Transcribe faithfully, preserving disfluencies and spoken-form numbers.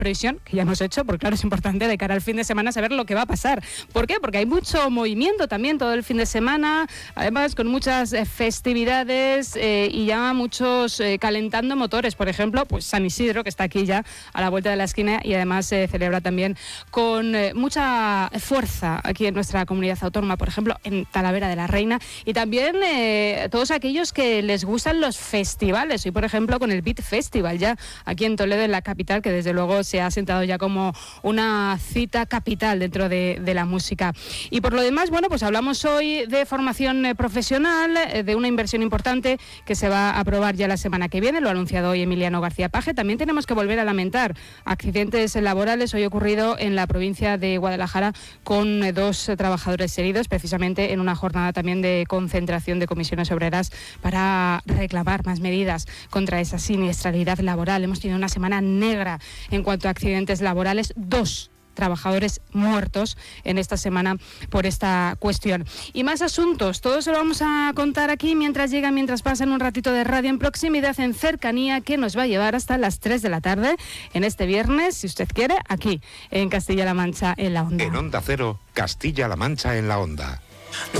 previsión, que ya hemos hecho, porque claro, es importante de cara al fin de semana saber lo que va a pasar. ¿Por qué? Porque hay mucho movimiento también todo el fin de semana, además con muchas eh, festividades eh, y ya muchos eh, calentando motores. Por ejemplo, pues San Isidro, que está aquí ya a la vuelta de la esquina y además se celebra también con eh, mucha fuerza aquí en nuestra comunidad autónoma, por ejemplo, en Talavera de la Reina, y también eh, todos aquellos que les gustan los festivales. Hoy, por ejemplo, con el Beat Festival ya aquí en Toledo, en la capital, que desde luego se ha sentado ya como una cita capital dentro de, de la música. Y por lo demás, bueno, pues hablamos hoy de formación eh, profesional, eh, de una inversión importante que se va a aprobar ya la semana que viene, lo ha anunciado hoy Emiliano García Paje. También tenemos que volver a lamentar accidentes laborales hoy ocurrido en la provincia de Guadalajara con eh, dos eh, trabajadores heridos, precisamente en una jornada también de concentración de comisiones obreras para reclamar más medidas contra esa siniestralidad laboral. Hemos tenido una semana negra en cuanto a accidentes laborales, dos trabajadores muertos en esta semana por esta cuestión. Y más asuntos, todos se lo vamos a contar aquí mientras llegan, mientras pasan un ratito de radio en proximidad, en cercanía, que nos va a llevar hasta las tres de la tarde en este viernes, si usted quiere, aquí en Castilla-La Mancha en la Onda. En Onda Cero, Castilla-La Mancha en la Onda.